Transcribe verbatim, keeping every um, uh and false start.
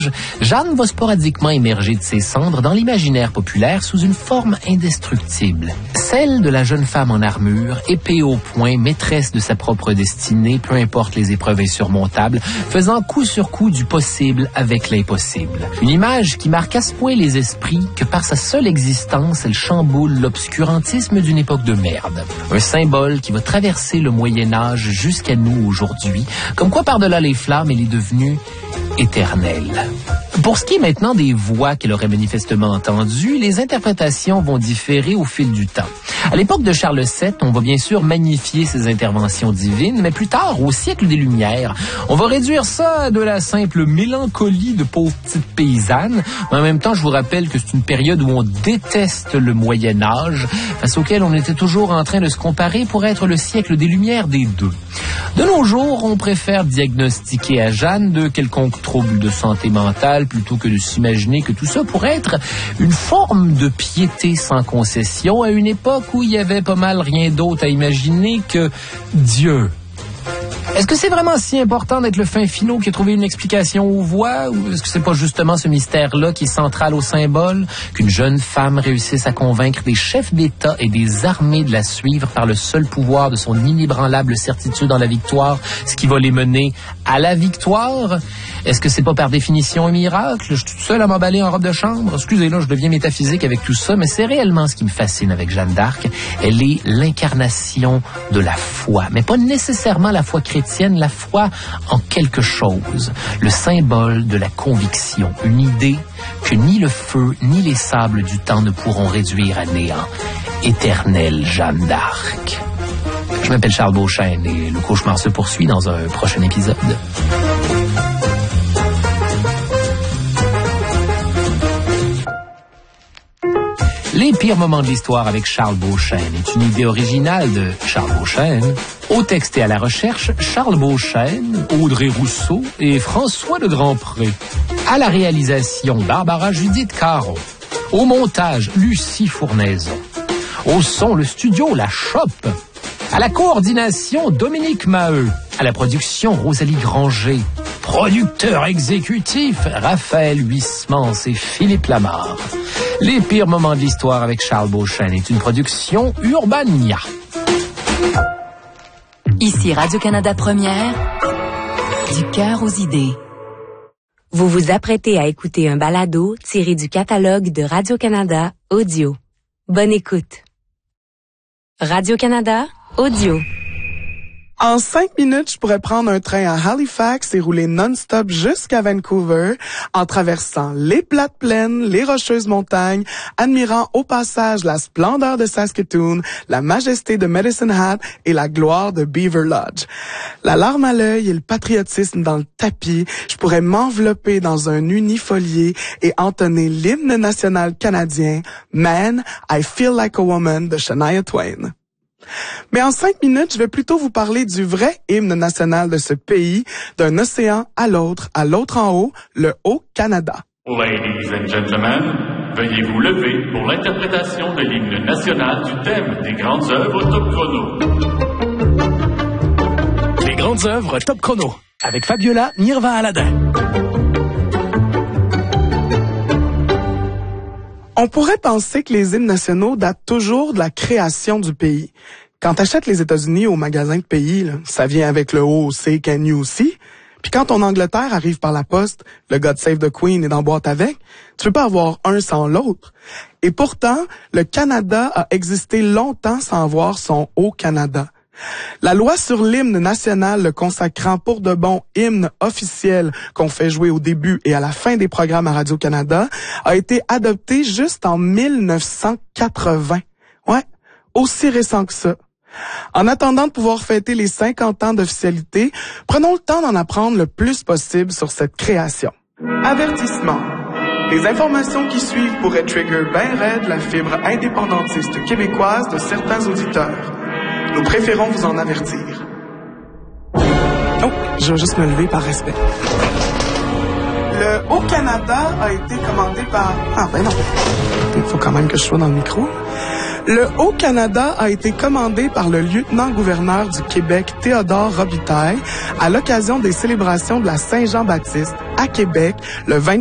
Jeanne va sporadiquement émerger de ses cendres dans l'imaginaire populaire sous une forme indestructible. Celle de la jeune femme en armure, épée au poing, maîtresse de sa propre destinée, peu importe les épreuves insurmontables, faisant coup sur coup du possible avec l'impossible. Une image qui marque à ce point les esprits que par sa seule existence, elle chamboule l'obscurantisme d'une époque de merde. Un symbole qui va traverser le Moyen-Âge jusqu'à nous aujourd'hui, comme quoi par-delà les flammes, elle est devenue éternelle. Pour ce qui est maintenant des voix qu'elle aurait manifestement entendues, les interprétations vont différer au fil du temps. À l'époque de Charles sept, on va bien sûr magnifier ses interventions divines, mais plus tard, au siècle des Lumières, on va réduire ça à de la simple mélancolie de pauvres petites paysannes. Mais en même temps, je vous rappelle que c'est une période où on déteste le Moyen-Âge, face auquel on était toujours en train de se comparer pour être le siècle des Lumières des deux. De nos jours, on préfère diagnostiquer à Jeanne de quelconque trouble de santé mentale plutôt que de s'imaginer que tout ça pourrait être une forme de piété sans concession à une époque où il y avait pas mal rien d'autre à imaginer que Dieu. Est-ce que c'est vraiment si important d'être le fin finot qui a trouvé une explication aux voix, ou est-ce que c'est pas justement ce mystère-là qui est central au symbole, qu'une jeune femme réussisse à convaincre des chefs d'État et des armées de la suivre par le seul pouvoir de son inébranlable certitude en la victoire, ce qui va les mener à la victoire? Est-ce que c'est pas par définition un miracle? Je suis toute seule à m'emballer en robe de chambre. Excusez-là, je deviens métaphysique avec tout ça, mais c'est réellement ce qui me fascine avec Jeanne d'Arc. Elle est l'incarnation de la foi, mais pas nécessairement la foi chrétienne, la foi en quelque chose, le symbole de la conviction, une idée que ni le feu ni les sables du temps ne pourront réduire à néant. Éternelle Jeanne d'Arc. Je m'appelle Charles Beauchesne et le cauchemar se poursuit dans un prochain épisode. Les pires moments de l'histoire avec Charles Beauchesne est une idée originale de Charles Beauchesne. Au texte et à la recherche, Charles Beauchesne, Audrey Rousseau et François de Grandpré. À la réalisation, Barbara Judith Caron. Au montage, Lucie Fournaison. Au son, le studio La Chope. À la coordination, Dominique Maheu. À la production, Rosalie Granger. Producteur exécutif, Raphaël Huysmans et Philippe Lamarre. Les pires moments de l'histoire avec Charles Beauchesne est une production Urbania. Ici Radio-Canada Première, du cœur aux idées. Vous vous apprêtez à écouter un balado tiré du catalogue de Radio-Canada Audio. Bonne écoute. Radio-Canada Audio. En cinq minutes, je pourrais prendre un train à Halifax et rouler non-stop jusqu'à Vancouver, en traversant les plates plaines, les rocheuses montagnes, admirant au passage la splendeur de Saskatoon, la majesté de Medicine Hat et la gloire de Beaver Lodge. La larme à l'œil et le patriotisme dans le tapis, je pourrais m'envelopper dans un unifolié et entonner l'hymne national canadien, Man, I Feel Like a Woman de Shania Twain. Mais en cinq minutes, je vais plutôt vous parler du vrai hymne national de ce pays, d'un océan à l'autre, à l'autre en haut, le Haut-Canada. Ladies and gentlemen, veuillez vous lever pour l'interprétation de l'hymne national du thème des grandes œuvres Top Chrono. Les grandes œuvres Top Chrono, avec Fabiola Nirva-Aladin. On pourrait penser que les hymnes nationaux datent toujours de la création du pays. Quand t'achètes les États-Unis au magasin de pays, là, ça vient avec le O C Can You See. Puis quand ton Angleterre arrive par la poste, le God Save the Queen est dans boîte avec, tu peux pas avoir un sans l'autre. Et pourtant, le Canada a existé longtemps sans avoir son Haut-Canada. La loi sur l'hymne national le consacrant pour de bon hymne officiel qu'on fait jouer au début et à la fin des programmes à Radio-Canada a été adoptée juste en mille neuf cent quatre-vingts. Ouais, aussi récent que ça. En attendant de pouvoir fêter les cinquante ans d'officialité, prenons le temps d'en apprendre le plus possible sur cette création. Avertissement. Les informations qui suivent pourraient trigger ben raide la fibre indépendantiste québécoise de certains auditeurs. Nous préférons vous en avertir. Oh, je vais juste me lever par respect. Le Haut-Canada a été commandé par... Ah ben non, il faut quand même que je sois dans le micro. Le Haut-Canada a été commandé par le lieutenant-gouverneur du Québec, Théodore Robitaille, à l'occasion des célébrations de la Saint-Jean-Baptiste à Québec le vingt